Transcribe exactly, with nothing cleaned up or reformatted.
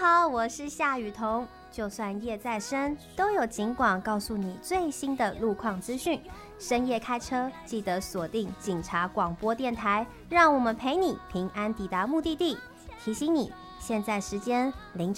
好，我是夏雨桐。就算夜再深，都有警广告诉你最新的路况资讯。深夜开车，记得锁定警察广播电台，让我们陪你平安抵达目的地。提醒你，现在时间凌晨